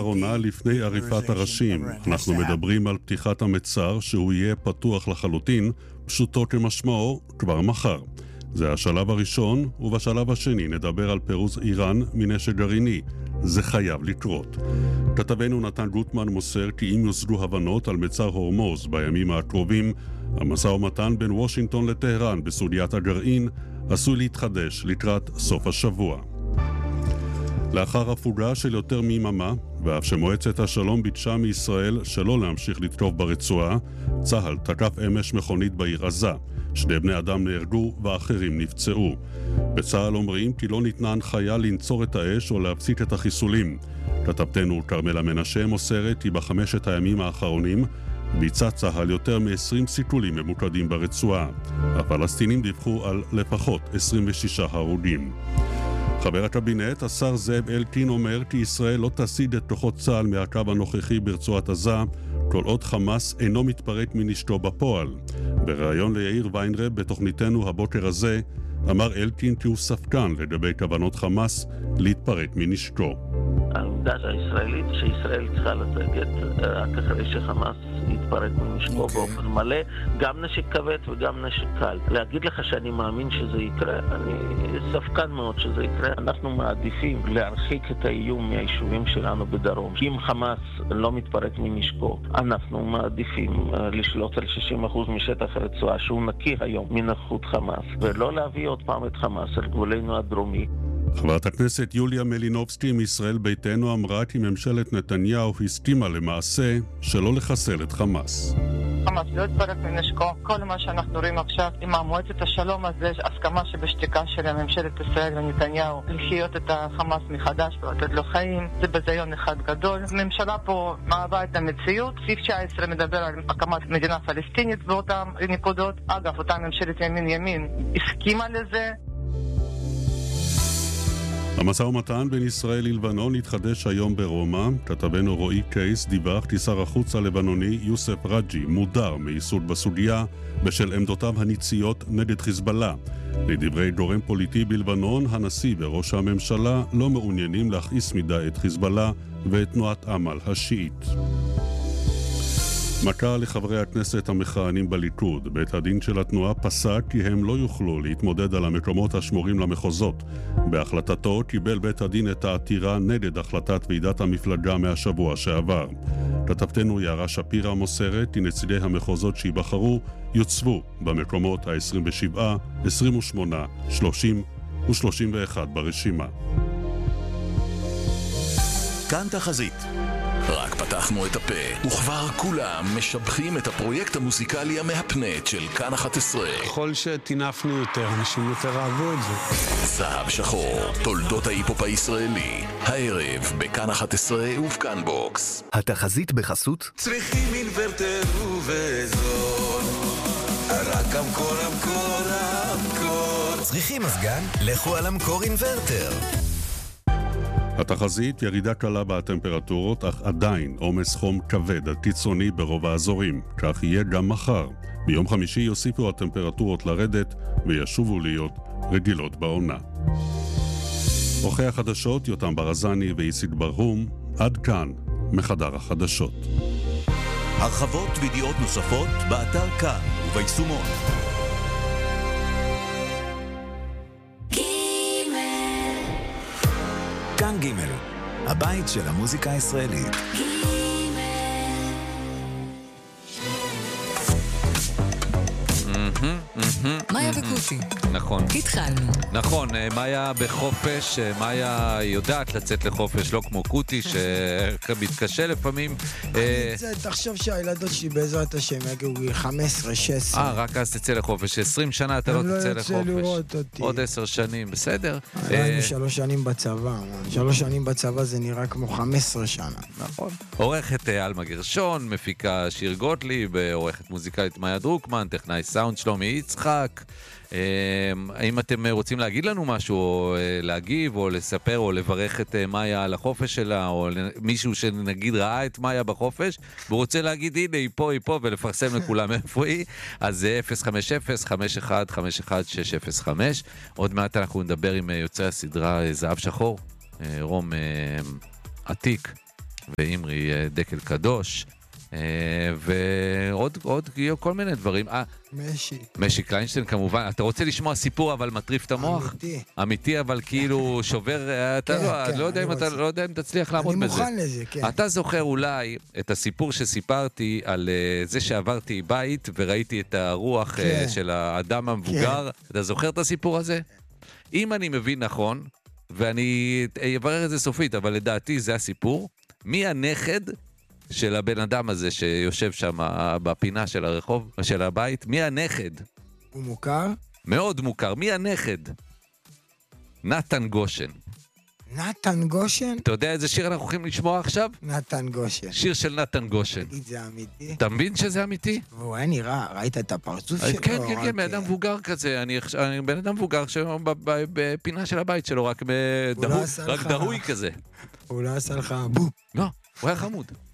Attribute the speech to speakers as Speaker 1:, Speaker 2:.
Speaker 1: האחרונה לפני עריפת הראשים. אנחנו מדברים על פתיחת המצר שהוא יהיה פתוח לחלוטין, פשוטו כמשמעו כבר מחר. זה השלב הראשון, ובשלב השני נדבר על פירוז איראן מנשק גרעיני. זה חייב לקרות. כתבנו נתן גוטמן מוסר כי אם יושגו הבנות על מצר הורמוז בימים הקרובים, המשא ומתן בין וושינגטון לטהרן בסוגיית הגרעין עשוי להתחדש לקראת סוף השבוע. לאחר הפוגה של יותר מיממה, ואף שמועצת השלום ביקשה מישראל שלא להמשיך לתקוף ברצועה, צה"ל תקף אמש מכונית בעיר עזה. 2 בני אדם נהרגו ואחרים נפצעו. בצה"ל אומרים כי לא ניתנה הנחיה לנצור את האש או להפסיק את החיסולים. כתבתנו כרמלה מנשה מוסרת כי ב5 הימים האחרונים ביצע צה"ל יותר מ-20 סיכולים ממוקדים ברצועה. הפלסטינים דיווחו על לפחות 26 הרוגים. חבר הקבינט, השר זאב אלקין, אומר כי ישראל לא תסיד את כוחות צה"ל מהקו הנוכחי ברצועת עזה, כל עוד חמאס אינו מתפרק מנשקו בפועל. בריאיון ליאיר ויינרב בתוכניתנו הבוקר הזה, אמר אלקין כי הוא ספקן לגבי כוונות חמאס להתפרק מנשקו.
Speaker 2: העמדה הישראלית שישראל צריכה לסגת רק אחרי שחמאס יתפרק מנשקו באופן מלא, גם נשק כבד וגם נשק קל. להגיד לך שאני מאמין שזה יקרה, אני ספקן מאוד שזה יקרה. אנחנו מעדיפים להרחיק את האיום מהיישובים שלנו בדרום. אם חמאס לא מתפרק מנשקו, אנחנו מעדיפים לשלוט על 60% משטח הרצועה שהוא נקי היום מנוכחות חמאס, ולא להביא עוד פעם את חמאס על גבולנו הדרומי.
Speaker 1: חברת הכנסת יוליה מלינובסקי מישראל ביתנו אמרה כי ממשלת נתניהו הסכימה למעשה שלא לחסל את חמאס.
Speaker 3: חמאס לא התפרק מנשקו. כל מה שאנחנו רואים עכשיו עם מועצת השלום הזה, הסכמה שבשתיקה של ממשלת ישראל ונתניהו לחיות את החמאס מחדש ולתת לו חיים, זה בזיון אחד גדול. הממשלה פה מעבה את המציאות. סעיף 19 מדבר על הקמת מדינה פלסטינית באותן נקודות. אגב, אותה ממשלת ימין הסכימה לזה.
Speaker 1: המשא ומתן בין ישראל ללבנון התחדש היום ברומא. כתבנו רועי קייס דיווח כי שר החוץ הלבנוני יוסף רג'י מודר מעיסוק בסוגיה בשל עמדותיו הניציות נגד חיזבאללה. לדברי גורם פוליטי בלבנון, הנשיא וראש הממשלה לא מעוניינים להכעיס מדי את חיזבאללה ואת תנועת אמל השיעית. מכה לחברי הכנסת המכהנים בליכוד. בית הדין של התנועה פסק כי הם לא יוכלו להתמודד על המקומות השמורים למחוזות. בהחלטתו קיבל בית הדין את העתירה נגד החלטת ועידת המפלגה מהשבוע שעבר. כתבתנו יערה שפירא מוסרת כי נציגי המחוזות שיבחרו יוצבו במקומות ה-27, 28, 30 ו-31 ברשימה.
Speaker 4: כאן תחזית. רק פתחנו את הפה, וכבר כולם משבחים את הפרויקט המוזיקלי המהפנט של כאן 11.
Speaker 5: ככל שתינפנו יותר, אנשים יותר אהבו את זה.
Speaker 4: זהב שחור, תולדות ההיפופ הישראלי, הערב בכאן 11 ובכאן בוקס.
Speaker 6: התחזית בחסות
Speaker 7: צריכים אינוורטר ובזול, רק המקור.
Speaker 6: צריכים מזגן? לכו על המקור אינוורטר.
Speaker 1: התחזית ירידה קלה בטמפרטורות, אך עדיין עומס חום כבד עד קיצוני ברוב האזורים. כך יהיה גם מחר. ביום חמישי יוסיפו הטמפרטורות לרדת וישובו להיות רגילות בעונה. עורכי החדשות יותם ברזני ואיציק ברהום. עד כאן מחדר החדשות.
Speaker 4: הרחבות וידיעות נוספות באתר כאן וביישומון.
Speaker 6: כאן ג' הבית של המוזיקה הישראלית.
Speaker 8: מאיה וקוטי.
Speaker 9: נכון.
Speaker 8: התחלנו.
Speaker 9: נכון, מאיה בחופש, מאיה יודעת לצאת לחופש, לא כמו קוטי שמתקשה לפעמים.
Speaker 10: תחשוב שהילדות שלי בעזרת השם יגיעו 15-16.
Speaker 9: רק אז תצא לחופש. 20 שנה אתה לא תצא לחופש.
Speaker 10: הם לא יוצא לראות אותי.
Speaker 9: עוד 10 שנים, בסדר.
Speaker 10: היינו 3 שנים בצבא. 3 שנים בצבא זה נראה כמו 15 שנה.
Speaker 9: נכון. עורכת אלמה גרשון, מפיקה שיר גוטליב, עורכת מוזיקלית מאיה דרוקמן, טכנאי סאונד שלומי יצחק. האם אתם רוצים להגיד לנו משהו, או להגיב, או לספר, או לברך את מאיה על החופש שלה, או מישהו שנגיד ראה את מאיה בחופש, והוא רוצה להגיד הנה, היא פה, ולפרסם לכולם איפה היא, אז זה 050-5151-605. עוד מעט אנחנו נדבר עם יוצרי הסדרה זהב שחור, רום עתיק, ואימרי דקל קדוש, ועוד כל מיני דברים. משי קליינשטיין כמובן. אתה רוצה לשמוע סיפור אבל מטריף את המוח? אמיתי אבל כאילו שובר, אתה לא יודע אם תצליח לעמוד בזה.
Speaker 10: אני מוכן לזה, כן.
Speaker 9: אתה זוכר אולי את הסיפור שסיפרתי על זה שעברתי בית וראיתי את הרוח של האדם המבוגר? אתה זוכר את הסיפור הזה? אם אני מבין נכון, ואני אברר את זה סופית, אבל לדעתי זה הסיפור, מי הנכד של הבן אדם הזה שיושב שם בפינה של הרחוב, של הבית? מי הנכד?
Speaker 10: הוא מוכר?
Speaker 9: מאוד מוכר. מי הנכד? נתן גושן.
Speaker 10: נתן גושן?
Speaker 9: אתה יודע איזה שיר אנחנו הולכים לשמוע עכשיו?
Speaker 10: נתן גושן.
Speaker 9: שיר של נתן גושן.
Speaker 10: תגיד, זה אמיתי?
Speaker 9: אתה מבין שזה אמיתי?
Speaker 10: והוא היה נראה, ראית את הפרצוף שלו?
Speaker 9: כן, כן, כן, בן אדם מבוגר כזה. אני בן אדם מבוגר בפינה של הבית שלו, רק דהוי כזה.
Speaker 10: הוא לא עשה לך בו.
Speaker 9: לא, הוא היה חמוד.